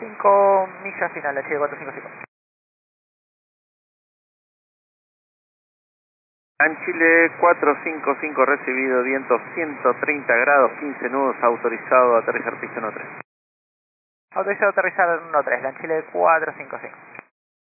5 millas final, Chile 455. Chile 455 recibido, viento 130 grados, 15 nudos, autorizado a aterrizar pista 13. Autorizado a aterrizar en 13, Chile 455.